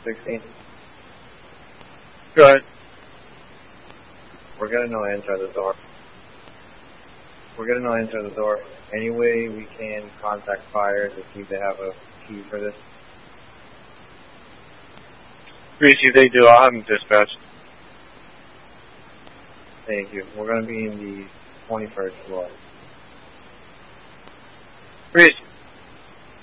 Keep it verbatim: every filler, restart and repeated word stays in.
sixteen. Go ahead. We're gonna know enter the door. We're gonna know enter the door. Any way we can contact fire to see if they have a key for this? Reese, if they do, I'll have them dispatched. Thank you. We're gonna be in the twenty-first floor. Reese.